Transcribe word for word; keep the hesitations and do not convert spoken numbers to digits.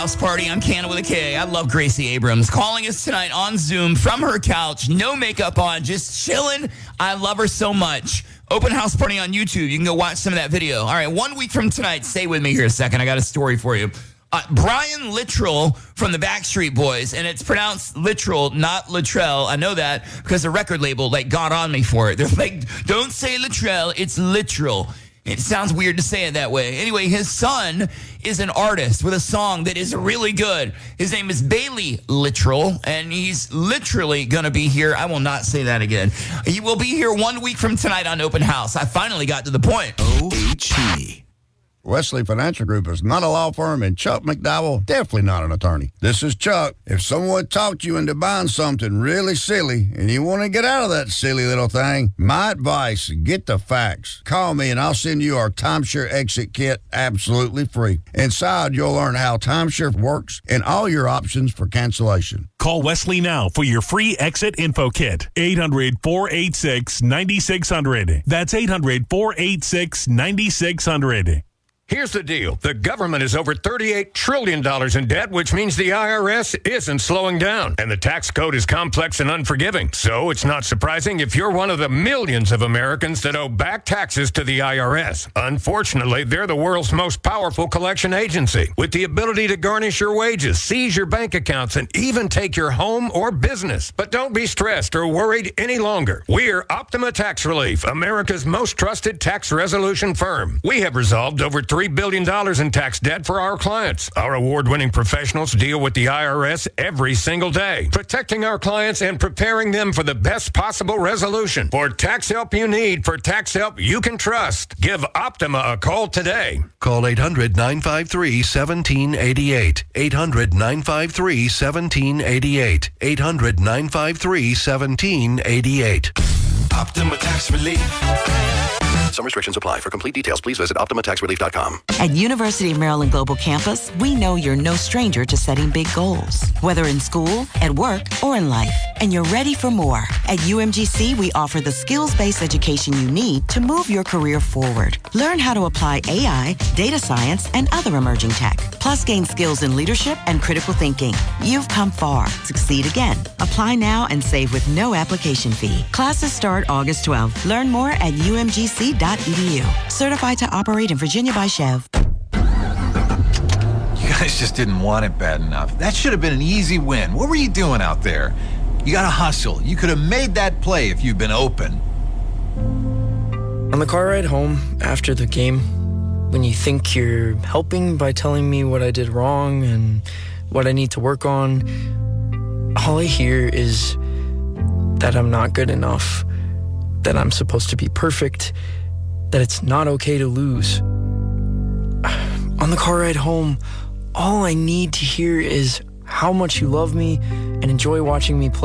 House Party. I'm Canna with a K. I love Gracie Abrams. Calling us tonight on Zoom from her couch. No makeup on, just chilling. I love her so much. Open House Party on YouTube. You can go watch some of that video. All right, one week from tonight, stay with me here a second. I got a story for you. Uh, Brian Littrell from the Backstreet Boys, and it's pronounced Littrell, not Littrell. I know that because the record label like got on me for it. They're like, don't say Littrell, it's Littrell. It sounds weird to say it that way. Anyway, his son is an artist with a song that is really good. His name is Bailey Littrell, and he's literally going to be here. I will not say that again. He will be here one week from tonight on Open House. I finally got to the point. O H E. Wesley Financial Group is not a law firm, and Chuck McDowell definitely not an attorney. This is Chuck. If someone talked you into buying something really silly and you want to get out of that silly little thing, my advice, get the facts. Call me and I'll send you our timeshare exit kit absolutely free. Inside, you'll learn how timeshare works and all your options for cancellation. Call Wesley now for your free exit info kit. eight hundred, four eight six, nine six zero zero. That's eight hundred, four eight six, nine six zero zero. Here's the deal. The government is over thirty-eight trillion dollars in debt, which means the I R S isn't slowing down. And the tax code is complex and unforgiving. So it's not surprising if you're one of the millions of Americans that owe back taxes to the I R S. Unfortunately, they're the world's most powerful collection agency, with the ability to garnish your wages, seize your bank accounts, and even take your home or business. But don't be stressed or worried any longer. We're Optima Tax Relief, America's most trusted tax resolution firm. We have resolved over three billion dollars in tax debt for our clients. Our award-winning professionals deal with the I R S every single day, protecting our clients and preparing them for the best possible resolution. For tax help you need, for tax help you can trust, give Optima a call today. Call eight hundred, nine five three, one seven eight eight. eight hundred, nine five three, one seven eight eight. eight hundred, nine five three, one seven eight eight. Optima Tax Relief. Some restrictions apply. For complete details, please visit Optima Tax Relief dot com. At University of Maryland Global Campus, we know you're no stranger to setting big goals, whether in school, at work, or in life, and you're ready for more. At U M G C, we offer the skills-based education you need to move your career forward. Learn how to apply A I, data science, and other emerging tech, plus gain skills in leadership and critical thinking. You've come far. Succeed again. Apply now and save with no application fee. Classes start August twelfth. Learn more at U M G C dot E D U. Certified to operate in Virginia by Chev. You guys just didn't want it bad enough. That should have been an easy win. What were you doing out there? You got to hustle. You could have made that play if you'd been open. On the car ride home after the game, when you think you're helping by telling me what I did wrong and what I need to work on, all I hear is that I'm not good enough, that I'm supposed to be perfect, that it's not okay to lose. On the car ride home, all I need to hear is how much you love me and enjoy watching me play.